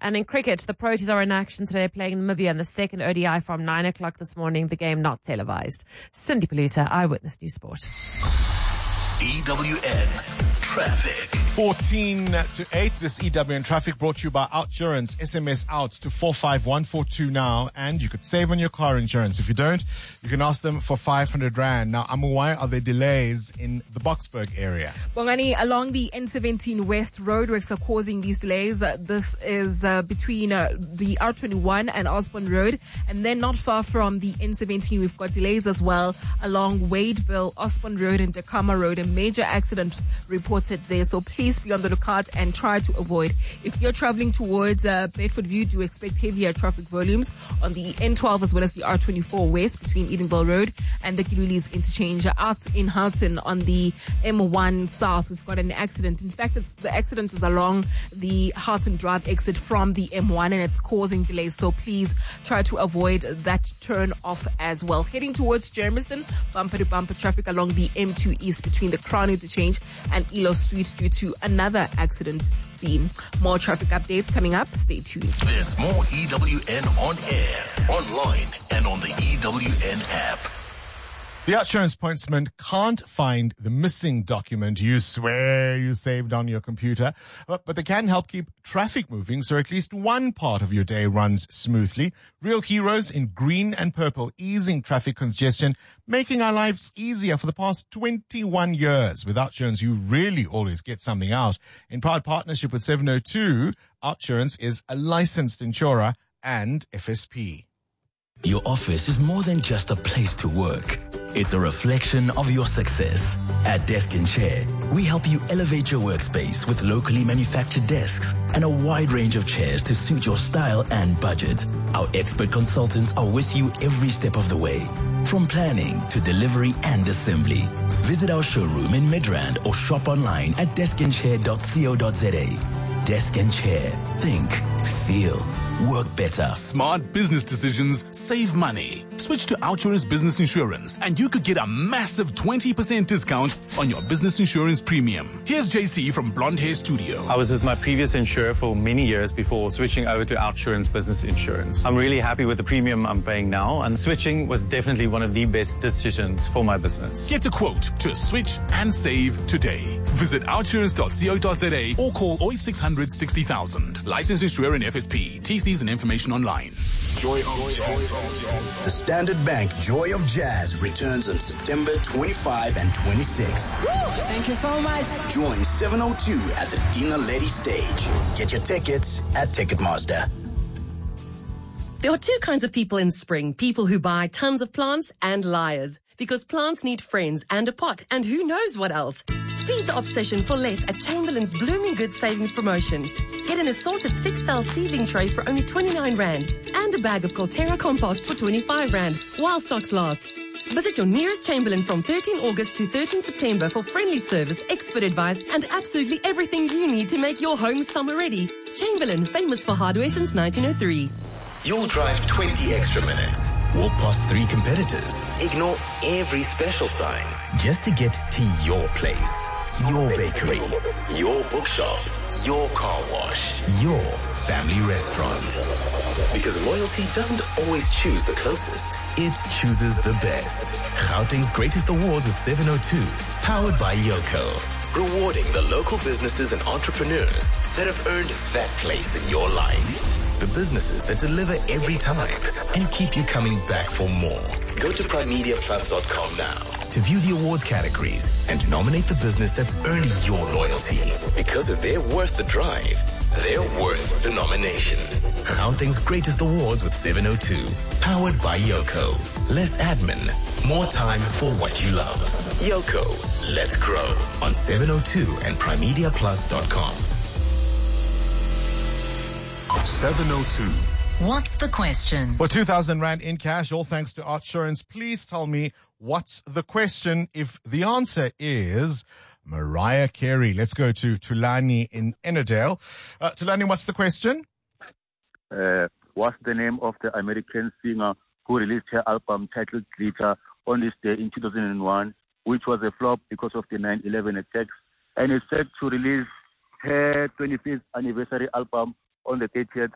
And in cricket, the Proteas are in action today playing Namibia in the second ODI from 9 o'clock this morning. The game not televised. Cindy Paluta, Eyewitness News Sport. EWN Traffic. 14 to 8. This EWN Traffic brought to you by Outsurance. SMS out to 45142 now, and you could save on your car insurance. If you don't, you can ask them for 500 Rand. Now, why are there delays in the Boksburg area? Bongani, along the N17 West, roadworks are causing these delays. This is between the R21 and Osborne Road, and then not far from the N17, we've got delays as well along Wadeville, Osborne Road, and Dakama Road. A major accident reported there, so please be on the lookout and try to avoid. If you're traveling towards Bedford View, do expect heavier traffic volumes on the N12 as well as the R24 West between Edenville Road and the Kilulis interchange. Out in Houghton on the M1 South, we've got an accident. In fact, the accident is along the Houghton Drive exit from the M1 and it's causing delays, so please try to avoid that turn off as well. Heading towards Germiston, bumper to bumper traffic along the M2 East between the Crown interchange and Elo Street due to another accident scene. More traffic updates coming up. Stay tuned. There's more EWN on air, online, and on the EWN app. The Outsurance pointsman can't find the missing document you swear you saved on your computer, but they can help keep traffic moving so at least one part of your day runs smoothly. Real heroes in green and purple, easing traffic congestion, making our lives easier for the past 21 years. With Outsurance, you really always get something out. In proud partnership with 702, Outsurance is a licensed insurer and FSP. Your office is more than just a place to work. It's a reflection of your success. At Desk and Chair, we help you elevate your workspace with locally manufactured desks and a wide range of chairs to suit your style and budget. Our expert consultants are with you every step of the way, from planning to delivery and assembly. Visit our showroom in Midrand or shop online at deskandchair.co.za. Desk and Chair. Think, feel, work better. Smart business decisions save money. Switch to Outsurance Business Insurance and you could get a massive 20% discount on your business insurance premium. Here's JC from Blonde Hair Studio. I was with my previous insurer for many years before switching over to Outsurance Business Insurance. I'm really happy with the premium I'm paying now, and switching was definitely one of the best decisions for my business. Get a quote to switch and save today. Visit outsurance.co.za or call 0600 60,000. Licensed insurer in FSP. TCs and information online. Joy of Jazz. The Standard Bank Joy of Jazz returns on September 25 and 26. Thank you so much. Join 702 at the Dina Lady stage. Get your tickets at Ticketmaster. There are two kinds of people in spring. People who buy tons of plants and liars. Because plants need friends and a pot and who knows what else. Feed the obsession for less at Chamberlain's Blooming Goods Savings Promotion. Get an assorted 6-cell seedling tray for only 29 Rand and a bag of Colterra compost for 25 Rand while stocks last. Visit your nearest Chamberlain from 13 August to 13 September for friendly service, expert advice, and absolutely everything you need to make your home summer ready. Chamberlain, famous for hardware since 1903. You'll drive 20 extra minutes, walk past 3 competitors, ignore every special sign, just to get to your place, your bakery, your bookshop, your car wash, your family restaurant. Because loyalty doesn't always choose the closest, it chooses the best. Gauteng's Greatest Awards with 702, powered by Yoko. Rewarding the local businesses and entrepreneurs that have earned that place in your life. The businesses that deliver every time and keep you coming back for more. Go to primemediaplus.com now to view the awards categories and nominate the business that's earned your loyalty. Because if they're worth the drive, they're worth the nomination. Gauteng's Greatest Awards with 702. Powered by Yoko. Less admin, more time for what you love. Yoko, let's grow on 702 and primemediaplus.com. 702. What's the question? For 2,000 Rand in cash, all thanks to Outsurance, please tell me what's the question. If the answer is Mariah Carey. Let's go to Tulani in Ennerdale. Tulani, what's the question? What's the name of the American singer who released her album titled Glitter on this day in 2001, which was a flop because of the 9/11 attacks, and is set to release her 25th anniversary album on the 30th